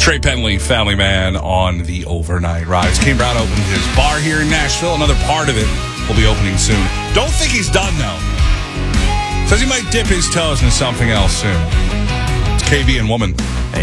Trey Penley, family man, on the overnight rides. Kane Brown opened his bar here in Nashville. Another part of it will be opening soon. Don't think he's done, though. Says he might dip his toes into something else soon. It's KV and Woman.